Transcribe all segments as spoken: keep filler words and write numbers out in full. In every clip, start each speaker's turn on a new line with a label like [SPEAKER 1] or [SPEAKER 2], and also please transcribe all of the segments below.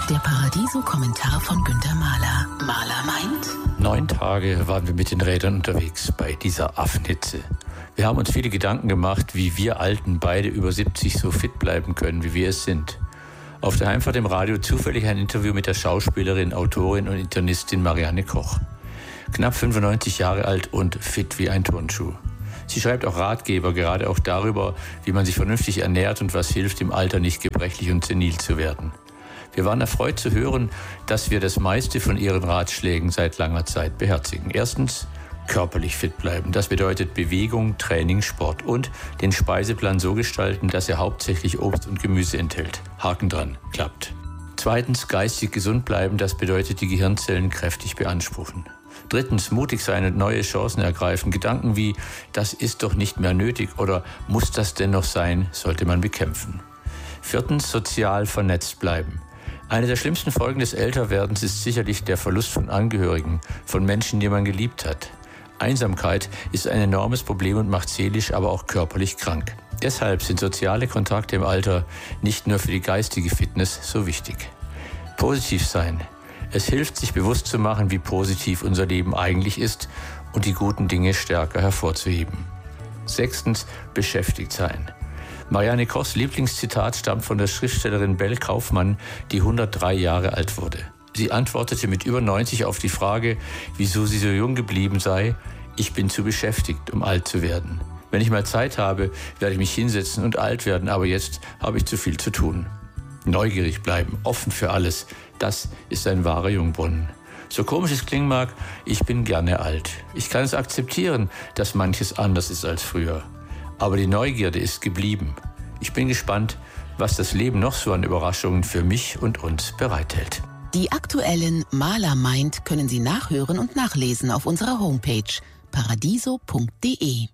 [SPEAKER 1] Der Paradiso-Kommentar von Günter Mahler. Mahler meint:
[SPEAKER 2] Neun Tage waren wir mit den Rädern unterwegs bei dieser Affenhitze. Wir haben uns viele Gedanken gemacht, wie wir Alten beide über siebzig so fit bleiben können, wie wir es sind. Auf der Heimfahrt im Radio zufällig ein Interview mit der Schauspielerin, Autorin und Internistin Marianne Koch. Knapp fünfundneunzig Jahre alt und fit wie ein Turnschuh. Sie schreibt auch Ratgeber, gerade auch darüber, wie man sich vernünftig ernährt und was hilft, im Alter nicht gebrechlich und senil zu werden. Wir waren erfreut zu hören, dass wir das meiste von ihren Ratschlägen seit langer Zeit beherzigen. Erstens, körperlich fit bleiben. Das bedeutet Bewegung, Training, Sport und den Speiseplan so gestalten, dass er hauptsächlich Obst und Gemüse enthält. Haken dran, klappt. Zweitens, geistig gesund bleiben. Das bedeutet die Gehirnzellen kräftig beanspruchen. Drittens, mutig sein und neue Chancen ergreifen. Gedanken wie, das ist doch nicht mehr nötig oder muss das denn noch sein, sollte man bekämpfen. Viertens, sozial vernetzt bleiben. Eine der schlimmsten Folgen des Älterwerdens ist sicherlich der Verlust von Angehörigen, von Menschen, die man geliebt hat. Einsamkeit ist ein enormes Problem und macht seelisch, aber auch körperlich krank. Deshalb sind soziale Kontakte im Alter nicht nur für die geistige Fitness so wichtig. Positiv sein. Es hilft, sich bewusst zu machen, wie positiv unser Leben eigentlich ist und die guten Dinge stärker hervorzuheben. Sechstens, beschäftigt sein. Marianne Kochs Lieblingszitat stammt von der Schriftstellerin Belle Kaufmann, die hundertdrei Jahre alt wurde. Sie antwortete mit über neunzig auf die Frage, wieso sie so jung geblieben sei: Ich bin zu beschäftigt, um alt zu werden. Wenn ich mal Zeit habe, werde ich mich hinsetzen und alt werden, aber jetzt habe ich zu viel zu tun. Neugierig bleiben, offen für alles, das ist ein wahrer Jungbrunnen. So komisch es klingen mag, ich bin gerne alt. Ich kann es akzeptieren, dass manches anders ist als früher. Aber die Neugierde ist geblieben. Ich bin gespannt, was das Leben noch so an Überraschungen für mich und uns bereithält.
[SPEAKER 1] Die aktuellen Mahler meint können Sie nachhören und nachlesen auf unserer Homepage paradiso punkt de.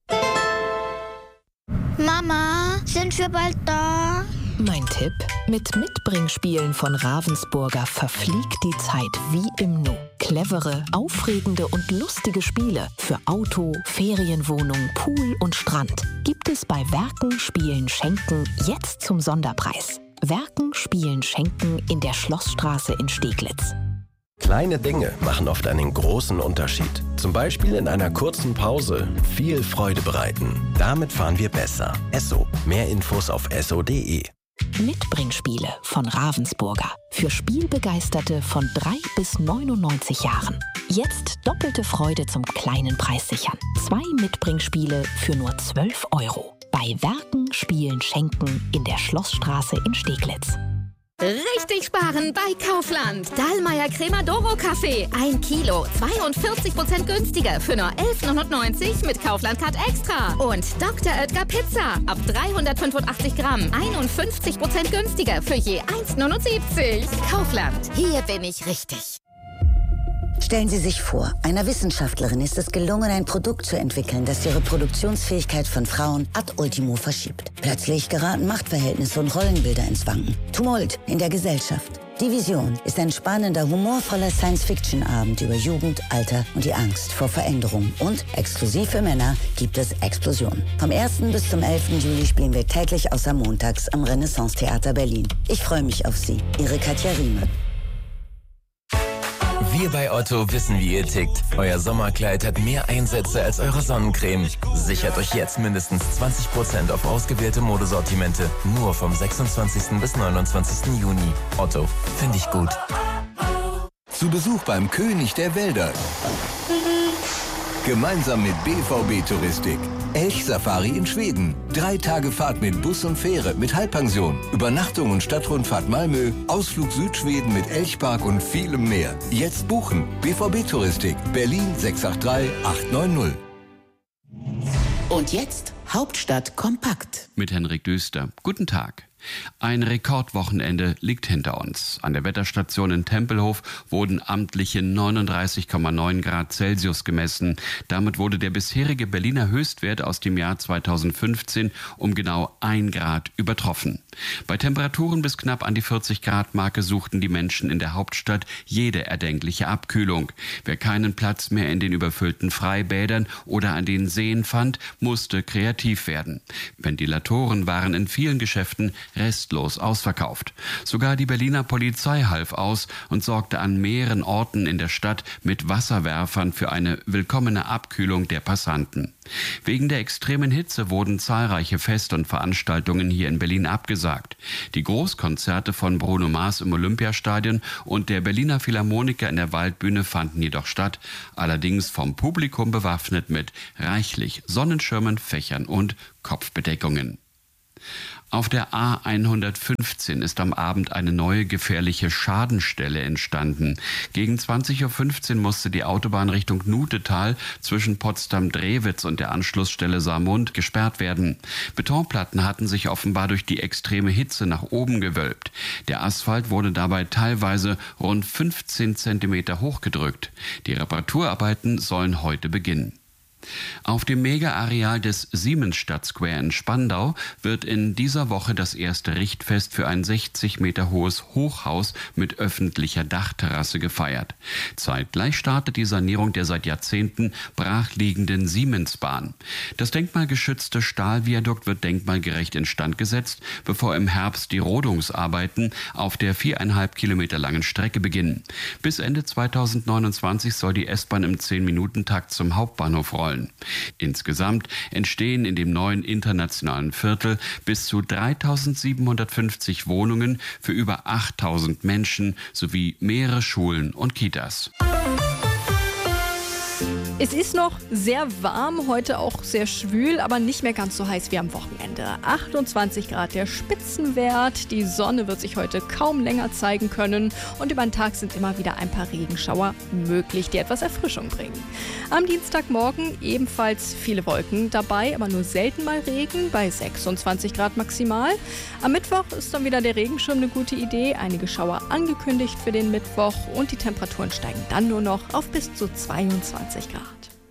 [SPEAKER 3] Mama, sind wir bald da?
[SPEAKER 4] Mein Tipp: Mit Mitbringspielen von Ravensburger verfliegt die Zeit wie im Nu. Clevere, aufregende und lustige Spiele für Auto, Ferienwohnung, Pool und Strand gibt es bei Werken, Spielen, Schenken jetzt zum Sonderpreis. Werken, Spielen, Schenken in der Schlossstraße in Steglitz.
[SPEAKER 5] Kleine Dinge machen oft einen großen Unterschied. Zum Beispiel in einer kurzen Pause viel Freude bereiten. Damit fahren wir besser. Esso. Mehr Infos auf esso punkt de.
[SPEAKER 4] Mitbringspiele von Ravensburger. Für Spielbegeisterte von drei bis neunundneunzig Jahren. Jetzt doppelte Freude zum kleinen Preis sichern. Zwei Mitbringspiele für nur zwölf Euro. Bei Werken, Spielen, Schenken in der Schlossstraße in Steglitz.
[SPEAKER 6] Richtig sparen bei Kaufland. Dallmayr Cremadoro Kaffee. Ein Kilo, zweiundvierzig Prozent günstiger für nur elf neunundneunzig mit Kaufland-Card Extra. Und Doktor Oetker Pizza. Ab dreihundertfünfundachtzig Gramm. einundfünfzig Prozent günstiger für je eins neunundsiebzig. Kaufland. Hier bin ich richtig.
[SPEAKER 7] Stellen Sie sich vor, einer Wissenschaftlerin ist es gelungen, ein Produkt zu entwickeln, das die Reproduktionsfähigkeit von Frauen ad ultimo verschiebt. Plötzlich geraten Machtverhältnisse und Rollenbilder ins Wanken. Tumult in der Gesellschaft. Die Vision ist ein spannender, humorvoller Science-Fiction-Abend über Jugend, Alter und die Angst vor Veränderung. Und exklusiv für Männer gibt es Explosion. Vom ersten bis zum elften Juli spielen wir täglich außer montags am Renaissance-Theater Berlin. Ich freue mich auf Sie. Ihre Katja Riemer.
[SPEAKER 8] Wir bei Otto wissen, wie ihr tickt. Euer Sommerkleid hat mehr Einsätze als eure Sonnencreme. Sichert euch jetzt mindestens zwanzig Prozent auf ausgewählte Modesortimente. Nur vom sechsundzwanzigsten bis neunundzwanzigsten Juni. Otto, finde ich gut.
[SPEAKER 9] Zu Besuch beim König der Wälder. Gemeinsam mit B V B Touristik. Elchsafari in Schweden. Drei Tage Fahrt mit Bus und Fähre mit Halbpension. Übernachtung und Stadtrundfahrt Malmö. Ausflug Südschweden mit Elchpark und vielem mehr. Jetzt buchen. B V B Touristik. Berlin sechs acht drei acht neun null.
[SPEAKER 1] Und jetzt Hauptstadt kompakt.
[SPEAKER 10] Mit Henrik Düster. Guten Tag. Ein Rekordwochenende liegt hinter uns. An der Wetterstation in Tempelhof wurden amtliche neununddreißig Komma neun Grad Celsius gemessen. Damit wurde der bisherige Berliner Höchstwert aus dem Jahr zweitausendfünfzehn um genau ein Grad übertroffen. Bei Temperaturen bis knapp an die vierzig Grad Marke suchten die Menschen in der Hauptstadt jede erdenkliche Abkühlung. Wer keinen Platz mehr in den überfüllten Freibädern oder an den Seen fand, musste kreativ werden. Ventilatoren waren in vielen Geschäften restlos ausverkauft. Sogar die Berliner Polizei half aus und sorgte an mehreren Orten in der Stadt mit Wasserwerfern für eine willkommene Abkühlung der Passanten. Wegen der extremen Hitze wurden zahlreiche Feste und Veranstaltungen hier in Berlin abgesagt. Die Großkonzerte von Bruno Mars im Olympiastadion und der Berliner Philharmoniker in der Waldbühne fanden jedoch statt, allerdings vom Publikum bewaffnet mit reichlich Sonnenschirmen, Fächern und Kopfbedeckungen. Auf der A hundertfünfzehn ist am Abend eine neue gefährliche Schadenstelle entstanden. Gegen zwanzig Uhr fünfzehn musste die Autobahn Richtung Nutetal zwischen Potsdam-Drewitz und der Anschlussstelle Saarmund gesperrt werden. Betonplatten hatten sich offenbar durch die extreme Hitze nach oben gewölbt. Der Asphalt wurde dabei teilweise rund fünfzehn Zentimeter hochgedrückt. Die Reparaturarbeiten sollen heute beginnen. Auf dem Mega-Areal des Siemensstadt Square in Spandau wird in dieser Woche das erste Richtfest für ein sechzig Meter hohes Hochhaus mit öffentlicher Dachterrasse gefeiert. Zeitgleich startet die Sanierung der seit Jahrzehnten brachliegenden Siemensbahn. Das denkmalgeschützte Stahlviadukt wird denkmalgerecht instand gesetzt, bevor im Herbst die Rodungsarbeiten auf der viereinhalb Kilometer langen Strecke beginnen. Bis Ende zweitausendneunundzwanzig soll die S-Bahn im zehn-Minuten-Takt zum Hauptbahnhof rollen. Insgesamt entstehen in dem neuen internationalen Viertel bis zu dreitausendsiebenhundertfünfzig Wohnungen für über achttausend Menschen sowie mehrere Schulen und Kitas.
[SPEAKER 11] Es ist noch sehr warm, heute auch sehr schwül, aber nicht mehr ganz so heiß wie am Wochenende. achtundzwanzig Grad der Spitzenwert, die Sonne wird sich heute kaum länger zeigen können und über den Tag sind immer wieder ein paar Regenschauer möglich, die etwas Erfrischung bringen. Am Dienstagmorgen ebenfalls viele Wolken dabei, aber nur selten mal Regen bei sechsundzwanzig Grad maximal. Am Mittwoch ist dann wieder der Regenschirm eine gute Idee, einige Schauer angekündigt für den Mittwoch und die Temperaturen steigen dann nur noch auf bis zu zweiundzwanzig Grad.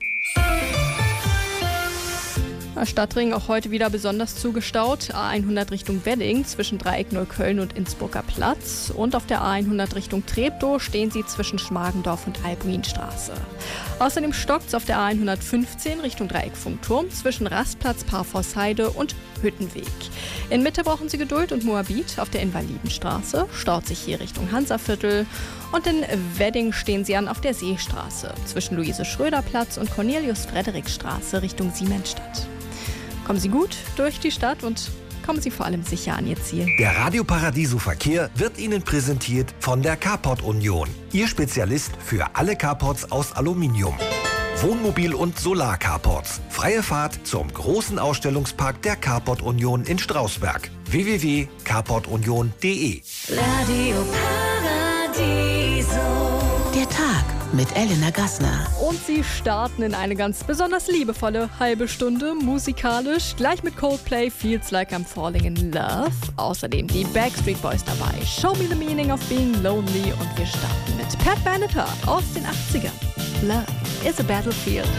[SPEAKER 11] Stadtring auch heute wieder besonders zugestaut. A hundert Richtung Wedding zwischen Dreieck Neukölln und Innsbrucker Platz. Und auf der A hundert Richtung Treptow stehen sie zwischen Schmargendorf und Albuinstraße. Außerdem stockt es auf der A hundertfünfzehn Richtung Dreieck Funkturm zwischen Rastplatz, Parforshheide und Hüttenweg. In Mitte brauchen Sie Geduld und Moabit auf der Invalidenstraße. Staut sich hier Richtung Hansaviertel. Und in Wedding stehen Sie an auf der Seestraße zwischen Luise-Schröder-Platz und Cornelius-Frederik-Straße Richtung Siemensstadt. Kommen Sie gut durch die Stadt und kommen Sie vor allem sicher an Ihr Ziel.
[SPEAKER 12] Der Radio Paradiso Verkehr wird Ihnen präsentiert von der Carport Union. Ihr Spezialist für alle Carports aus Aluminium. Wohnmobil- und Solar-Carports. Freie Fahrt zum großen Ausstellungspark der Carport Union in Strausberg. w w w punkt carport union punkt d e
[SPEAKER 1] Radio Paradiso. Der Tag mit Elena Gassner.
[SPEAKER 11] Und sie starten in eine ganz besonders liebevolle halbe Stunde musikalisch. Gleich mit Coldplay, Feels Like I'm Falling in Love. Außerdem die Backstreet Boys dabei. Show Me the Meaning of Being Lonely. Und wir starten mit Pat Benatar aus den achtzigern. Love is a Battlefield.